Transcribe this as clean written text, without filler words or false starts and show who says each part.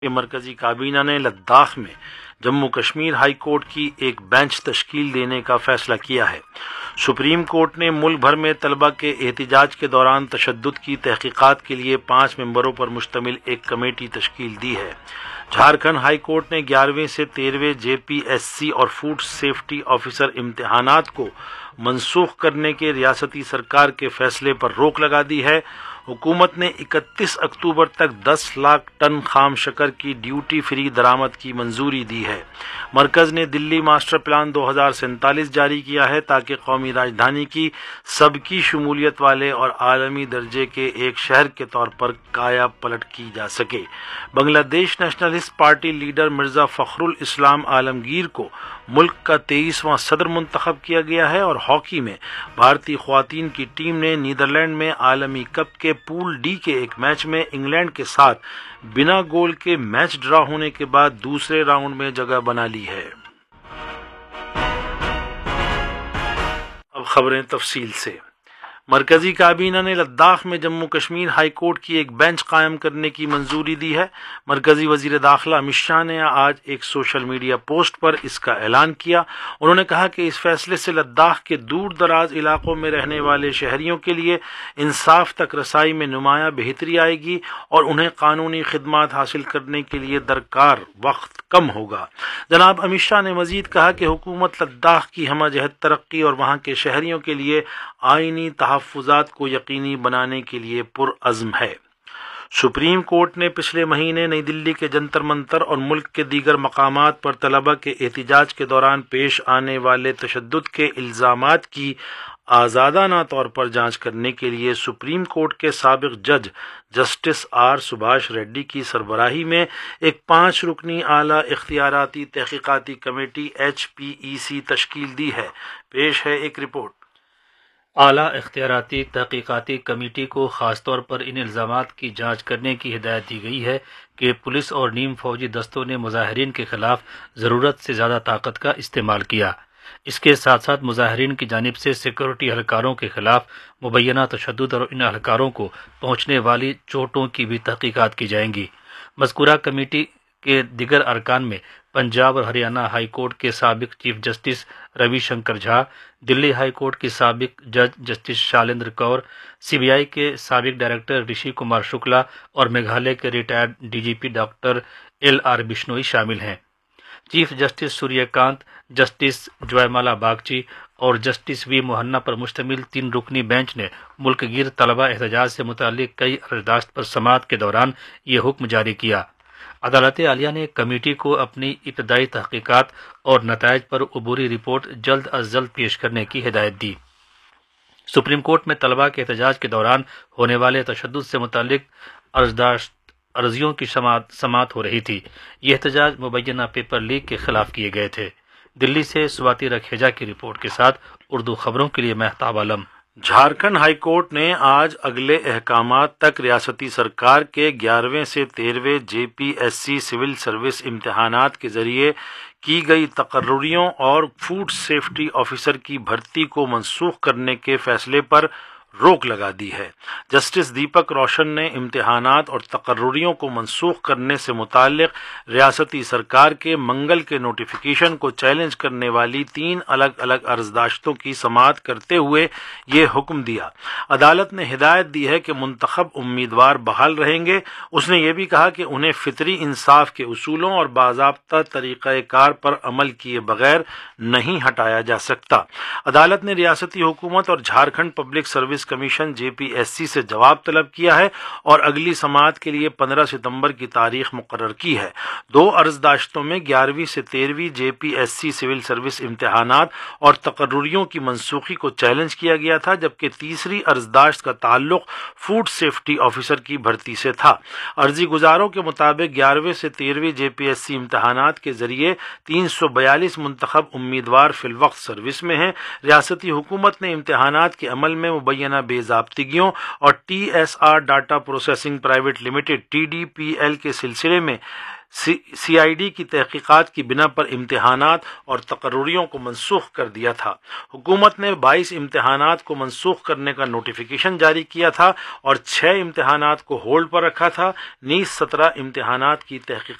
Speaker 1: کہ مرکزی کابینہ نے لداخ میں جموں کشمیر ہائی کورٹ کی ایک بینچ تشکیل دینے کا فیصلہ کیا ہے۔ سپریم کورٹ نے ملک بھر میں طلبہ کے احتجاج کے دوران تشدد کی تحقیقات کے لیے 5 ممبروں پر مشتمل ایک کمیٹی تشکیل دی ہے۔ جھارکھنڈ ہائی کورٹ نے 11ویں سے 13ویں JPSC اور فوڈ سیفٹی آفیسر امتحانات کو منسوخ کرنے کے ریاستی سرکار کے فیصلے پر روک لگا دی ہے۔ حکومت نے 31 اکتوبر تک 10 لاکھ ٹن خام شکر کی ڈیوٹی فری درآمد کی منظوری دی ہے۔ مرکز نے دلی ماسٹر پلان 2047 جاری کیا ہے تاکہ قومی راجدھانی کی سب کی شمولیت والے اور عالمی درجے کے ایک شہر کے طور پر کایا پلٹ کی جا سکے۔ بنگلہ دیش نیشنلسٹ پارٹی لیڈر مرزا فخر الاسلام عالمگیر کو ملک کا 23واں صدر منتخب کیا گیا ہے، اور ہاکی میں بھارتی خواتین کی ٹیم نے نیدرلینڈ میں عالمی کپ کے پول ڈی کے ایک میچ میں انگلینڈ کے ساتھ بنا گول کے میچ ڈرا ہونے کے بعد دوسرے راؤنڈ میں جگہ بنا لی ہے۔ اب خبریں تفصیل سے۔ مرکزی کابینہ نے لداخ میں جموں کشمیر ہائی کورٹ کی ایک بینچ قائم کرنے کی منظوری دی ہے۔ مرکزی وزیر داخلہ امت شاہ نے آج ایک سوشل میڈیا پوسٹ پر اس کا اعلان کیا۔ انہوں نے کہا کہ اس فیصلے سے لداخ کے دور دراز علاقوں میں رہنے والے شہریوں کے لیے انصاف تک رسائی میں نمایاں بہتری آئے گی اور انہیں قانونی خدمات حاصل کرنے کے لیے درکار وقت کم ہوگا۔ جناب امت شاہ نے مزید کہا کہ حکومت لداخ کی ہمہ جہت ترقی اور وہاں کے شہریوں کے لیے آئینی تحفظات کو یقینی بنانے کے لیے پرعزم ہے۔ سپریم کورٹ نے پچھلے مہینے نئی دلی کے جنتر منتر اور ملک کے دیگر مقامات پر طلبہ کے احتجاج کے دوران پیش آنے والے تشدد کے الزامات کی آزادانہ طور پر جانچ کرنے کے لیے سپریم کورٹ کے سابق جج جسٹس آر سبھاش ریڈی کی سربراہی میں ایک 5 رکنی اعلیٰ اختیاراتی تحقیقاتی کمیٹی HPEC تشکیل دی ہے۔ پیش ہے ایک رپورٹ۔
Speaker 2: اعلیٰ اختیاراتی تحقیقاتی کمیٹی کو خاص طور پر ان الزامات کی جانچ کرنے کی ہدایت دی گئی ہے کہ پولیس اور نیم فوجی دستوں نے مظاہرین کے خلاف ضرورت سے زیادہ طاقت کا استعمال کیا۔ اس کے ساتھ ساتھ مظاہرین کی جانب سے سیکورٹی اہلکاروں کے خلاف مبینہ تشدد اور ان اہلکاروں کو پہنچنے والی چوٹوں کی بھی تحقیقات کی جائیں گی۔ مذکورہ کمیٹی کے دیگر ارکان میں پنجاب اور ہریانہ ہائی کورٹ کے سابق چیف جسٹس روی شنکر جھا، دلی ہائی کورٹ کی سابق جج جسٹس شالندر کور، CBI کے سابق ڈائریکٹر رشی کمار شکلا اور میگھالیہ کے ریٹائرڈ DGP ڈاکٹر LR بشنوئی شامل ہیں۔ چیف جسٹس سوریہ کانت، جسٹس جوائے مالا باگچی اور جسٹس وی موہنا پر مشتمل 3 رکنی بینچ نے ملک گیر طلبہ احتجاج سے متعلق کئی عرضداشت پر سماعت کے دوران یہ حکم جاری کیا۔ عدالت عالیہ نے کمیٹی کو اپنی ابتدائی تحقیقات اور نتائج پر عبوری رپورٹ جلد از جلد پیش کرنے کی ہدایت دی۔ سپریم کورٹ میں طلبہ کے احتجاج کے دوران ہونے والے تشدد سے متعلق عرضیوں کی سماعت ہو رہی تھی۔ یہ احتجاج مبینہ پیپر لیک کے خلاف کیے گئے تھے۔ دلی سے سواتی رکھیجا کی رپورٹ کے ساتھ اردو خبروں کے لیے مہتاب عالم۔
Speaker 1: جھارکھنڈ ہائی کورٹ نے آج اگلے احکامات تک ریاستی سرکار کے 11ویں سے 13ویں JPSC سول سروس امتحانات کے ذریعے کی گئی تقرریوں اور فوڈ سیفٹی آفیسر کی بھرتی کو منسوخ کرنے کے فیصلے پر روک لگا دی ہے۔ جسٹس دیپک روشن نے امتحانات اور تقرریوں کو منسوخ کرنے سے متعلق ریاستی سرکار کے منگل کے نوٹیفیکیشن کو چیلنج کرنے والی 3 الگ الگ عرضداشتوں کی سماعت کرتے ہوئے یہ حکم دیا۔ عدالت نے ہدایت دی ہے کہ منتخب امیدوار بحال رہیں گے۔ اس نے یہ بھی کہا کہ انہیں فطری انصاف کے اصولوں اور باضابطہ طریقہ کار پر عمل کیے بغیر نہیں ہٹایا جا سکتا۔ عدالت نے ریاستی حکومت اور Jharkhand public service commission JPSC سے جواب طلب کیا ہے اور اگلی سماعت کے لیے 15 ستمبر کی تاریخ مقرر کی ہے۔ 2 عرضداشتوں میں 11ویں سے 13ویں JPSC سول سروس امتحانات اور تقرریوں کی منسوخی کو چیلنج کیا گیا تھا، جبکہ تیسری عرضداشت کا تعلق فوڈ سیفٹی آفیسر کی بھرتی سے تھا۔ عرضی گزاروں کے مطابق 11ویں سے 13ویں JPSC امتحانات کے ذریعے 342 منتخب امیدوار فی الوقت سروس میں ہیں۔ ریاستی حکومت نے امتحانات کے عمل میں مبینہ بے ضابطگیوں اور TSR data processing private limited TDPL کے سلسلے میں سی آئی ڈی کی تحقیقات کی بنا پر امتحانات اور تقرریوں کو منسوخ کر دیا تھا۔ حکومت نے 22 امتحانات کو منسوخ کرنے کا نوٹیفیکیشن جاری کیا تھا اور 6 امتحانات کو ہولڈ پر رکھا تھا، نیز 17 امتحانات کی تحقیقات